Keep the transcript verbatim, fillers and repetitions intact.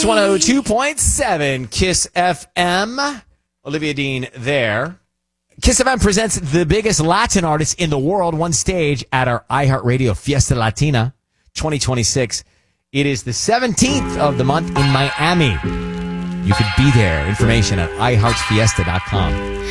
Kiss one oh two point seven, Kiss F M. Olivia Dean there. Kiss F M presents the biggest Latin artists in the world, one stage at our iHeartRadio Fiesta Latina twenty twenty-six. It is the seventeenth of the month in Miami. You could be there. Information at i heart fiesta dot com.